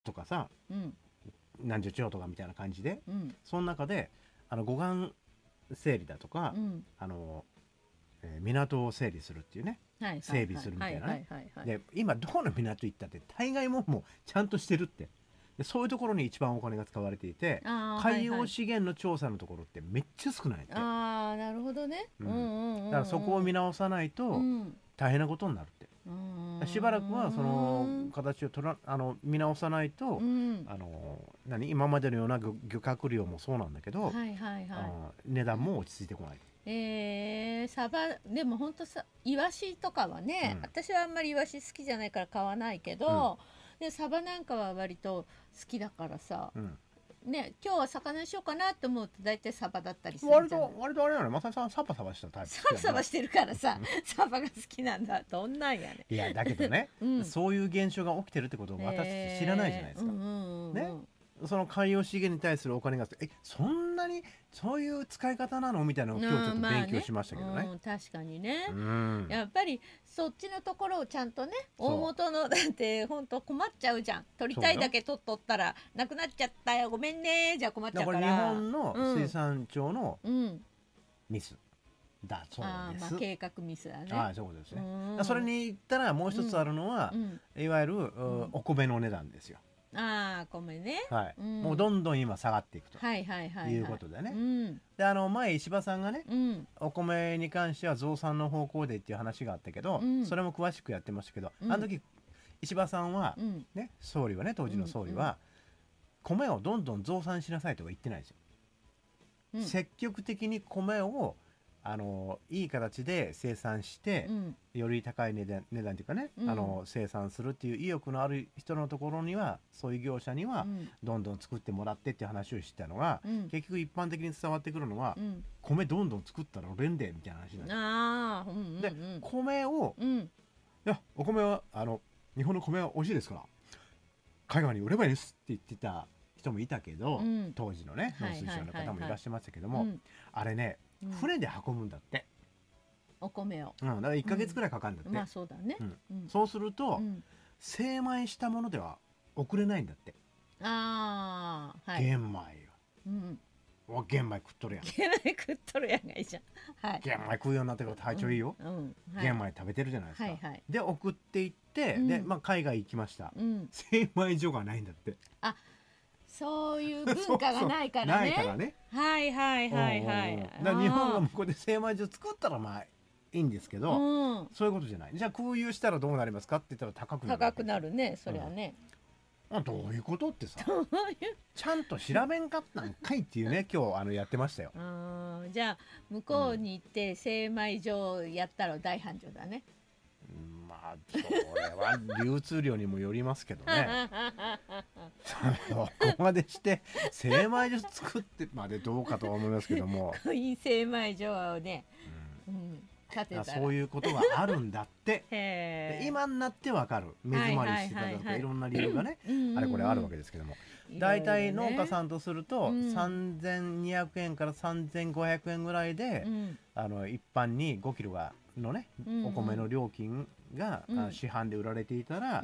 とかさ、何十兆とかみたいな感じで、その中で護岸整理だとか、港を整理するっていうね、整備するみたいなね。で今どこの港行ったって大概もうちゃんとしてるって。でそういうところに一番お金が使われていて、海洋資源の調査のところってめっちゃ少ないって。 ああ、なるほどね。 だからそこを見直さないと大変なことになるって。しばらくはその形を見直さないと、今までのような漁獲量もそうなんだけど、値段も落ち着いてこない。 サバでも本当さ、イワシとかはね、私はあんまりイワシ好きじゃないから買わないけど、でサバなんかは割と好きだからさ、ね、今日は魚にしようかなと思うと大体サバだったりするじゃない。 割とあれなの、まささんサバサバしたタイプ。 サバサバしてるからさ、サバが好きなんだ。どんなんやね。 いやだけどね、そういう現象が起きてるってことを私知らないじゃないですか。ね。その海洋資源に対するお金がそんなにそういう使い方なのみたいなのを今日ちょっと勉強しましたけどね。 確かにね、やっぱりそっちのところをちゃんとね、大元のだって本当困っちゃうじゃん。取りたいだけ取っとったらなくなっちゃったよ、ごめんね、じゃ困っちゃうから。 だから日本の水産庁のミスだそうです。 計画ミスだね。 そうですね。それに言ったらもう一つあるのは、いわゆるお米の値段ですよ。 米ね。 もうどんどん今下がっていくということでね。で前石破さんがね、お米に関しては増産の方向でっていう話があったけど、それも詳しくやってましたけど、あの時石破さんはね、総理はね、当時の総理は米をどんどん増産しなさいとは言ってないですよ。積極的に米をいい形で生産して、より高い値段というかね、生産するっていう意欲のある人のところには、そういう業者にはどんどん作ってもらってっていう話をしてたのが、結局一般的に伝わってくるのは、米どんどん作ったら売れんでみたいな話なんです。で米を、いやお米は日本の米は美味しいですから海外に売ればいいですって言ってた人もいたけど、当時のね農水省の方もいらっしゃいましたけども、あれね、船で運ぶんだって、 お米を。 だから1ヶ月くらいかかるんだって。 そうだね。 そうすると、精米したものでは送れないんだって。玄米よ。玄米食っとるやん。 玄米食っとるやんがいいじゃん。 玄米食うようになってから体調いいよ。玄米食べてるじゃないですか。で送っていって、で海外行きました。精米所がないんだって。 そういう文化がないからね。 ないからね。 だから日本が向こうで精米所作ったらいいんですけど、そういうことじゃない。じゃあ空輸したらどうなりますかって言ったら高くなる。 高くなるね、それはね。 どういうことってさ、ちゃんと調べんかったんかいっていうね、今日やってましたよ。 じゃあ向こうに行って精米所やったら大繁盛だね。 それは流通量にもよりますけどね。そこまでして精米所作ってまでどうかとは思いますけども。 コイン精米所をね、 そういうことがあるんだって。今になってわかる。目詰まりしてたとかいろんな理由がね、あれこれあるわけですけども、だいたい農家さんとすると3200円から3500円ぐらいで、一般に5キロのねお米の料金が市販で売られていたら、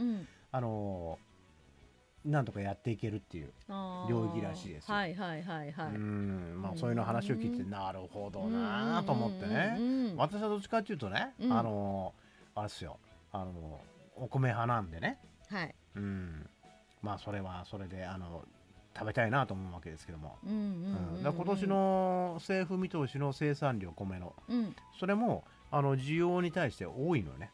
なんとかやっていけるっていう領域らしいですよ。そういうの話を聞いて、なるほどなと思ってね。私はどっちかっていうとね、あれですよ、お米派なんでね。それはそれで食べたいなと思うわけですけども、今年の政府見通しの生産量、米の、それも需要に対して多いのよね。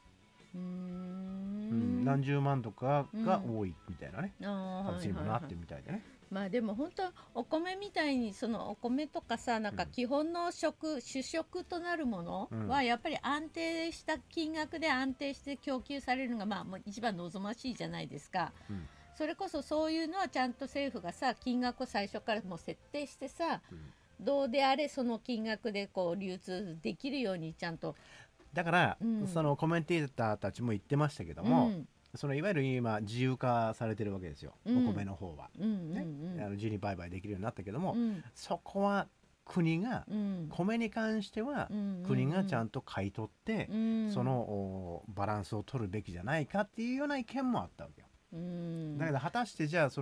何十万とかが多いみたいなね、形にもなってるみたいでね。 でも本当お米みたいに、そのお米とかさ、なんか基本の主食となるものはやっぱり安定した金額で安定して供給されるのがもう一番望ましいじゃないですか。それこそそういうのはちゃんと政府がさ、金額を最初からもう設定してさ、どうであれその金額で流通できるようにちゃんと。 だから、そのコメンテーターたちも言ってましたけども、そのいわゆる今自由化されてるわけですよ、お米の方は。自由に売買できるようになったけども、そこは国が、米に関しては国がちゃんと買い取って、そのバランスを取るべきじゃないかっていうような意見もあったわけよ。 だけど果たしてじゃあ